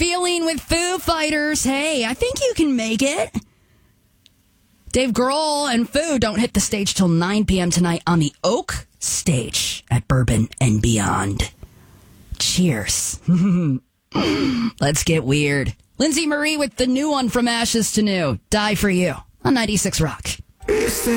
feeling with Foo Fighters. Hey, I think you can make it. Dave Grohl and Foo don't hit the stage till 9 p.m. tonight on the Oak Stage at Bourbon and Beyond. Cheers. Let's get weird. Lindsay Marie with the new one from Ashes to New. Die for You on 96 Rock.